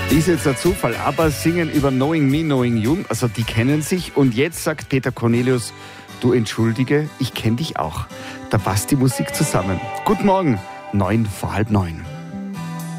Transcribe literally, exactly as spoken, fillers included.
Ist jetzt ein Zufall, aber singen über Knowing Me, Knowing You, also die kennen sich. Und jetzt sagt Peter Cornelius, du entschuldige, ich kenne dich auch. Da passt die Musik zusammen. Guten Morgen, neun vor halb neun.